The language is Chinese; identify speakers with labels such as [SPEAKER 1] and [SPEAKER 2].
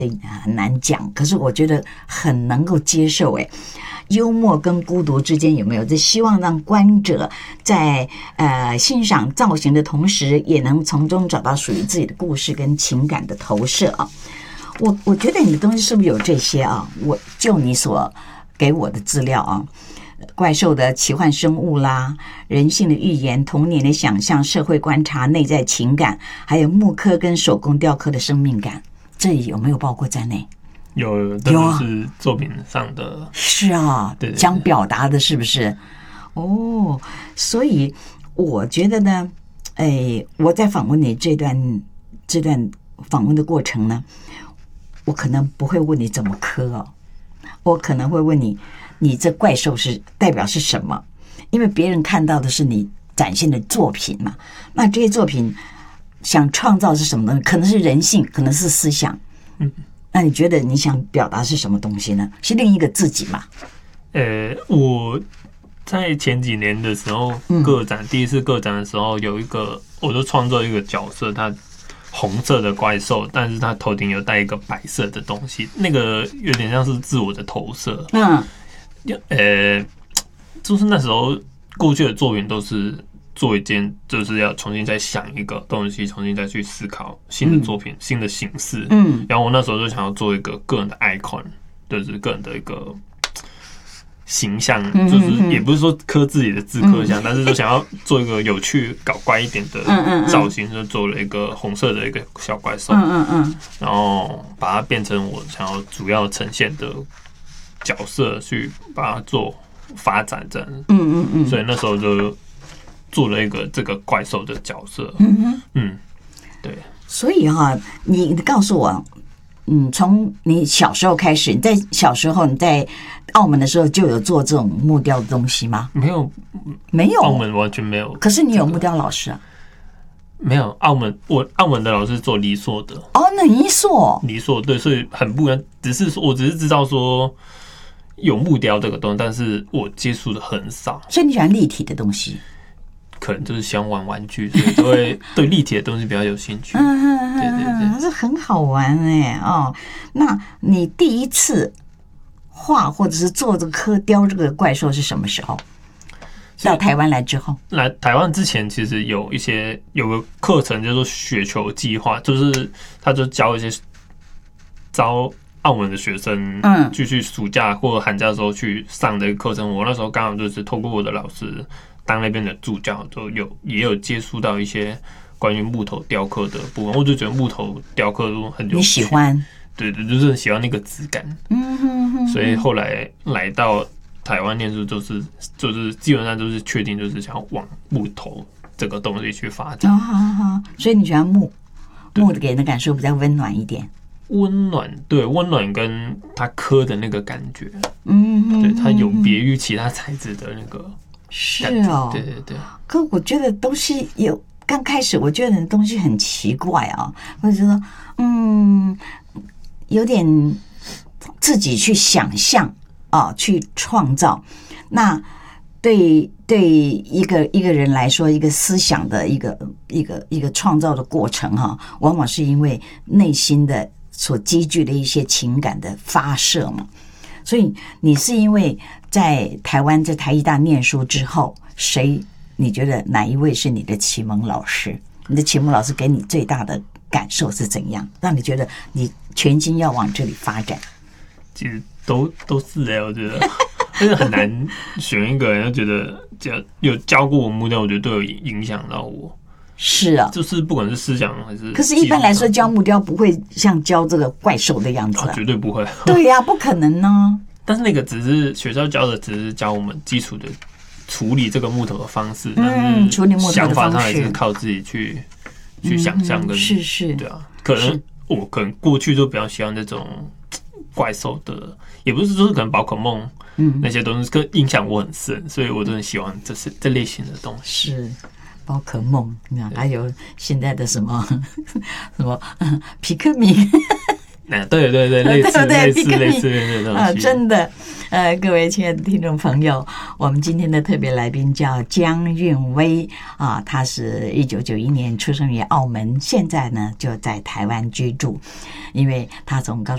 [SPEAKER 1] 很难讲，可是我觉得很能够接受。幽默跟孤独之间有没有？这希望让观者在欣赏造型的同时，也能从中找到属于自己的故事跟情感的投射啊。我觉得你的东西是不是有这些啊？我就你所给我的资料啊，怪兽的奇幻生物啦，人性的寓言，童年的想象，社会观察，内在情感，还有木刻跟手工雕刻的生命感，这有没有包括在内？
[SPEAKER 2] 有，这就是作品上的。
[SPEAKER 1] 是啊，对，想表达的是不是？哦，所以我觉得呢，我在访问你这段访问的过程呢，我可能不会问你怎么刻哦，我可能会问你这怪兽是代表是什么？因为别人看到的是你展现的作品嘛，那这些作品想创造是什么东西？可能是人性，可能是思想。那你觉得你想表达是什么东西呢？是另一个自己嘛？
[SPEAKER 2] 我在前几年的时候个展，第一次个展的时候，有一个我就创作一个角色，它红色的怪兽，但是它头顶有戴一个白色的东西，那个有点像是自我的投射。就是那时候过去的作品都是做一件，就是要重新再想一个东西，重新再去思考新的作品、新的形式。然后我那时候就想要做一个个人的 icon， 就是个人的一个形象，就是也不是说刻自己的字刻像，但是就想要做一个有趣、搞怪一点的造型，就做了一个红色的一个小怪兽。然后把它变成我想要主要呈现的角色，去把它做发展这样。所以那时候就做了一个这个怪兽的角色。对。
[SPEAKER 1] 所以你告诉我，从你小时候开始，你在小时候你在澳门的时候就有做这种木雕的东西吗？
[SPEAKER 2] 没有，澳门完全没有。
[SPEAKER 1] 可是你有木雕老师啊？
[SPEAKER 2] 没有，澳门的老师做泥塑的。
[SPEAKER 1] 那泥塑
[SPEAKER 2] 对，所以很不一样。我只是知道说有木雕这个东西，但是我接触的很少。
[SPEAKER 1] 所以你喜欢立体的东西？
[SPEAKER 2] 可能就是喜欢玩玩具，所以就会对立体的东西比较有兴趣。对，
[SPEAKER 1] 这很好玩那你第一次画或者是做这个雕这个怪兽是什么时候？到台湾来之后？
[SPEAKER 2] 来台湾之前，其实有个课程叫做雪球计划，就是他就教一些招澳门的学生，去暑假或者寒假的时候去上的一个课程。我那时候刚好就是透过我的老师当那边的助教，也有接触到一些关于木头雕刻的部分。我就觉得木头雕刻都很有趣，
[SPEAKER 1] 你喜欢？
[SPEAKER 2] 对，就是很喜欢那个质感。所以后来来到台湾念书，就是基本上就是确定就是想要往木头这个东西去发展。
[SPEAKER 1] 所以你喜欢木给人的感受比较温暖一点。
[SPEAKER 2] 温暖跟它刻的那个感觉，对，它有别于其他材质的那个。
[SPEAKER 1] 是
[SPEAKER 2] 对。
[SPEAKER 1] 可我觉得东西刚开始我觉得东西很奇怪啊，或者说有点自己去想象去创造。那对一个人来说，一个思想的一个创造的过程往往是因为内心的所积聚的一些情感的发射嘛。所以你是因为在台湾在台艺大念书之后，你觉得哪一位是你的启蒙老师？你的启蒙老师给你最大的感受是怎样，让你觉得你全心要往这里发展？
[SPEAKER 2] 其实都是我觉得真的很难选一个人，就觉得有教过我木雕，我觉得都有影响到我。
[SPEAKER 1] 是啊，
[SPEAKER 2] 就是不管是思想还是，
[SPEAKER 1] 可是一般来说教木雕不会像教这个怪兽的样子
[SPEAKER 2] 绝对不会。
[SPEAKER 1] 对呀，不可能呢。
[SPEAKER 2] 但是那个只是学校教的，只是教我们基础的处理这个木头的方式，但是
[SPEAKER 1] 处理木头的方式
[SPEAKER 2] 想法上还是靠自己去想象跟
[SPEAKER 1] 是
[SPEAKER 2] 对啊。可能过去就比较喜欢这种怪兽的，也不是说是可能宝可梦那些东西跟影响我很深，所以我都很喜欢这类型的东西。
[SPEAKER 1] 是宝可梦，还有现在的什么皮克明。
[SPEAKER 2] 对，类似的东西。
[SPEAKER 1] 真的，各位亲爱的听众朋友，我们今天的特别来宾叫江韵薇他是1991年出生于澳门，现在呢就在台湾居住，因为他从高